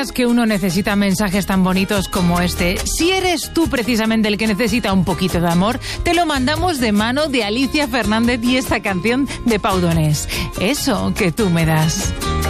días que uno necesita mensajes tan bonitos como este. Si eres tú precisamente el que necesita un poquito de amor, te lo mandamos de mano de Alicia Fernández y esta canción de Pau Donés. Eso que tú me das.